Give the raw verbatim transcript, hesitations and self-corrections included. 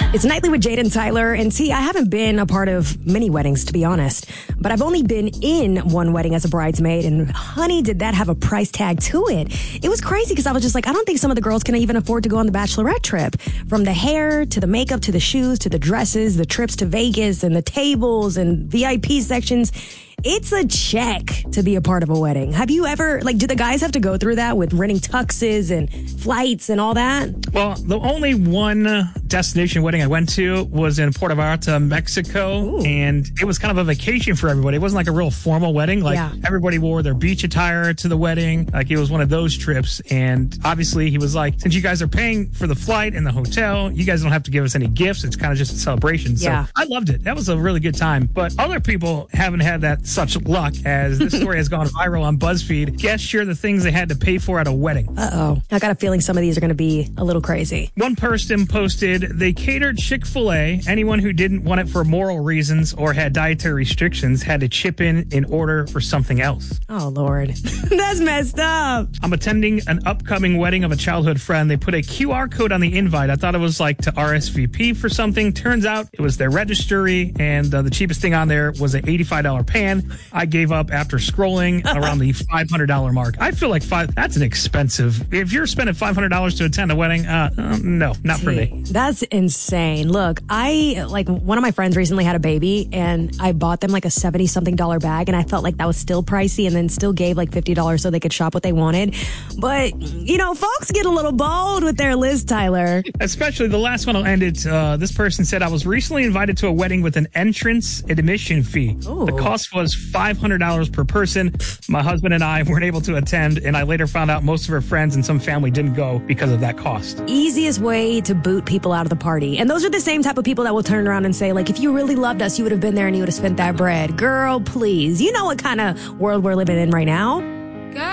It's Nightly with Jade and Tyler. And see, I haven't been a part of many weddings, to be honest. But I've only been in one wedding as a bridesmaid. And honey, did that have a price tag to it. It was crazy because I was just like, I don't think some of the girls can even afford to go on the bachelorette trip. From the hair to the makeup to the shoes to the dresses, the trips to Vegas and the tables and V I P sections. It's a check to be a part of a wedding. Have you ever, like, do the guys have to go through that with renting tuxes and flights and all that? Well, the only one destination wedding I went to was in Puerto Vallarta, Mexico. Ooh. And it was kind of a vacation for everybody. It wasn't like a real formal wedding. Like, Yeah. everybody wore their beach attire to the wedding. Like, it was one of those trips. And obviously, he was like, since you guys are paying for the flight and the hotel, you guys don't have to give us any gifts. It's kind of just a celebration. Yeah. So I loved it. That was a really good time. But other people haven't had that such luck, as this story has gone viral on BuzzFeed. Guess share the things they had to pay for at a wedding. Uh-oh. I got a feeling some of these are going to be a little crazy. One person posted, they catered Chick-fil-A. Anyone who didn't want it for moral reasons or had dietary restrictions had to chip in in order for something else. Oh, Lord. That's messed up. I'm attending an upcoming wedding of a childhood friend. They put a Q R code on the invite. I thought it was like to R S V P for something. Turns out it was their registry, and uh, the cheapest thing on there was an eighty-five dollars pan. I gave up after scrolling around the five hundred dollars mark. I feel like five, that's an expensive. If you're spending five hundred dollars to attend a wedding, uh, uh, no, not for me. That's insane. Look, I, like, one of my friends recently had a baby, and I bought them like a seventy-something dollar bag, and I felt like that was still pricey, and then still gave like fifty dollars so they could shop what they wanted. But, you know, folks get a little bold with their list, Tyler. Especially the last one will end it. Uh, this person said, I was recently invited to a wedding with an entrance admission fee. Ooh. The cost was five hundred dollars per person. My husband and I weren't able to attend, and I later found out most of her friends and some family didn't go because of that cost. Easiest way to boot people out of the party. And those are the same type of people that will turn around and say, like, if you really loved us, you would have been there and you would have spent that bread. Girl, please. You know what kind of world we're living in right now.